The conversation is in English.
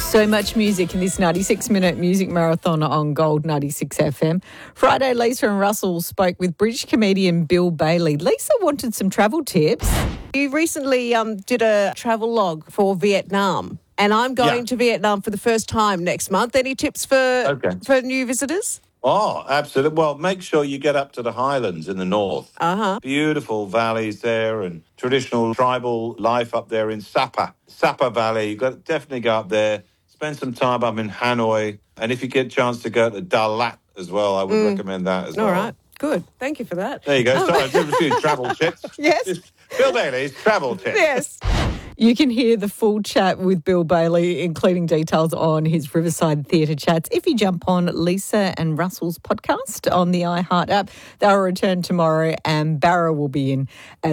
So much music in this 96-minute music marathon on Gold 96 FM. Friday, Lisa and Russell spoke with British comedian Bill Bailey. Lisa wanted some travel tips. You recently did a travel log for Vietnam, and I'm going to Vietnam for the first time next month. Any tips for new visitors? Oh, absolutely. Well, make sure you get up to the highlands in the north. Beautiful valleys there and traditional tribal life up there in Sapa Valley. You've got to definitely go up there. Spend some time up in Hanoi. And if you get a chance to go to Dalat as well, I would recommend that as well. All right. Good. Thank you for that. There you go. Sorry, I did a few travel tips. Yes. Bill Bailey's travel tips. Yes. You can hear the full chat with Bill Bailey, including details on his Riverside Theatre chats, if you jump on Lisa and Russell's podcast on the iHeart app. They'll return tomorrow and Barra will be in